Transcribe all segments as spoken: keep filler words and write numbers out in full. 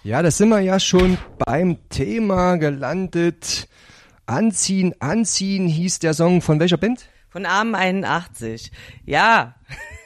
Ja, da sind wir ja schon beim Thema gelandet. Anziehen, anziehen hieß der Song von welcher Band? Von Armen einundachtzig. Ja,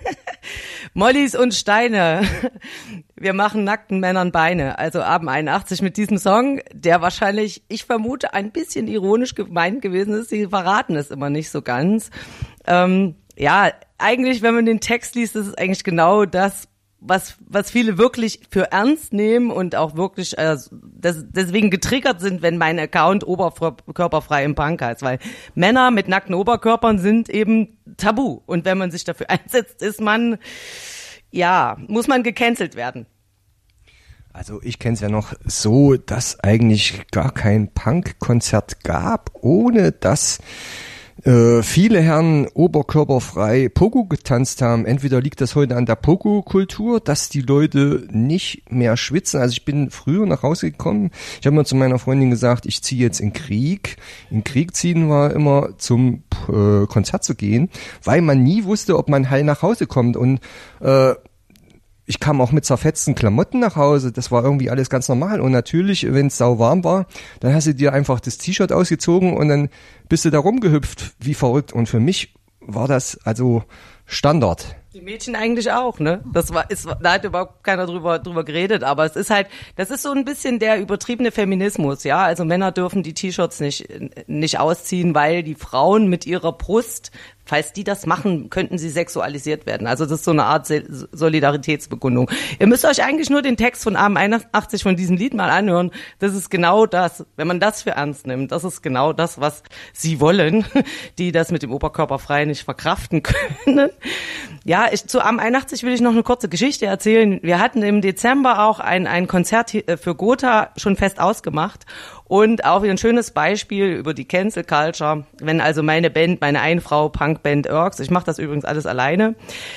Mollys und Steine. Wir machen nackten Männern Beine. Also Armen einundachtzig mit diesem Song, der wahrscheinlich, ich vermute, ein bisschen ironisch gemeint gewesen ist. Sie verraten es immer nicht so ganz. Ähm, ja, eigentlich, wenn man den Text liest, ist es eigentlich genau das, was was viele wirklich für ernst nehmen und auch wirklich äh, des, deswegen getriggert sind, wenn mein Account oberkörperfrei im Punk heißt, weil Männer mit nackten Oberkörpern sind eben tabu und wenn man sich dafür einsetzt, ist man, ja, muss man gecancelt werden. Also ich kenne es ja noch so, dass eigentlich gar kein Punk-Konzert gab, ohne dass Äh, viele Herren oberkörperfrei Pogo getanzt haben. Entweder liegt das heute an der Pogo-Kultur, dass die Leute nicht mehr schwitzen. Also ich bin früher nach Hause gekommen. Ich habe mal zu meiner Freundin gesagt, ich ziehe jetzt in Krieg. In Krieg ziehen war immer zum äh, Konzert zu gehen, weil man nie wusste, ob man heil nach Hause kommt. Und äh, ich kam auch mit zerfetzten Klamotten nach Hause, das war irgendwie alles ganz normal. Und natürlich, wenn es sauwarm war, dann hast du dir einfach das T-Shirt ausgezogen und dann bist du da rumgehüpft, wie verrückt. Und für mich war das also Standard. Die Mädchen eigentlich auch, ne? Das war, ist, da hat überhaupt keiner drüber, drüber geredet, aber es ist halt, das ist so ein bisschen der übertriebene Feminismus, ja? Also Männer dürfen die T-Shirts nicht, nicht ausziehen, weil die Frauen mit ihrer Brust, falls die das machen, könnten sie sexualisiert werden. Also das ist so eine Art Solidaritätsbekundung. Ihr müsst euch eigentlich nur den Text von Armen einundachtzig von diesem Lied mal anhören. Das ist genau das, wenn man das für ernst nimmt, das ist genau das, was sie wollen, die das mit dem Oberkörper frei nicht verkraften können. Ja, ich, zu Armen einundachtzig will ich noch eine kurze Geschichte erzählen. Wir hatten im Dezember auch ein, ein Konzert für Gotha schon fest ausgemacht. Und auch wieder ein schönes Beispiel über die Cancel Culture. Wenn also meine Band, meine Einfrau-Punk-Band Irks, ich mache das übrigens alles alleine,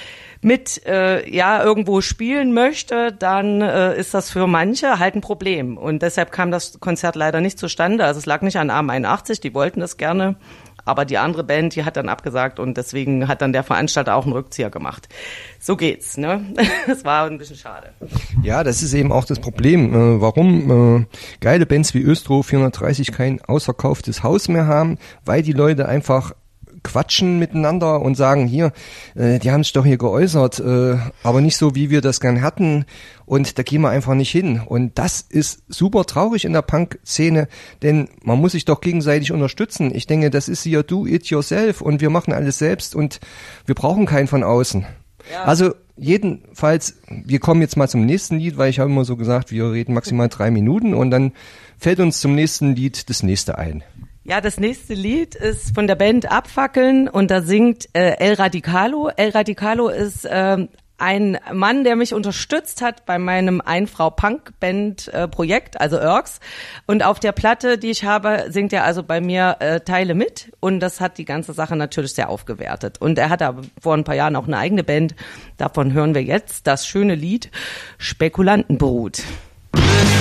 mit äh, ja irgendwo spielen möchte, dann äh, ist das für manche halt ein Problem. Und deshalb kam das Konzert leider nicht zustande. Also es lag nicht an Armen einundachtzig, die wollten das gerne. Aber die andere Band, die hat dann abgesagt und deswegen hat dann der Veranstalter auch einen Rückzieher gemacht. So geht's, ne? Das war ein bisschen schade. Ja, das ist eben auch das Problem, äh, warum äh, geile Bands wie Östro vierhundertdreißig kein ausverkauftes Haus mehr haben, weil die Leute einfach quatschen miteinander und sagen, hier, äh, die haben sich doch hier geäußert, äh, aber nicht so, wie wir das gern hatten und da gehen wir einfach nicht hin. Und das ist super traurig in der Punk-Szene, denn man muss sich doch gegenseitig unterstützen. Ich denke, das ist hier do it yourself und wir machen alles selbst und wir brauchen keinen von außen. Ja. Also jedenfalls, wir kommen jetzt mal zum nächsten Lied, weil ich habe immer so gesagt, wir reden maximal drei Minuten und dann fällt uns zum nächsten Lied das nächste ein. Ja, das nächste Lied ist von der Band Abfackeln und da singt äh, El Radicalo. El Radicalo ist äh, ein Mann, der mich unterstützt hat bei meinem Einfrau-Punk-Band-Projekt, also Irks. Und auf der Platte, die ich habe, singt er also bei mir äh, Teile mit. Und das hat die ganze Sache natürlich sehr aufgewertet. Und er hatte aber vor ein paar Jahren auch eine eigene Band. Davon hören wir jetzt das schöne Lied Spekulantenbrut.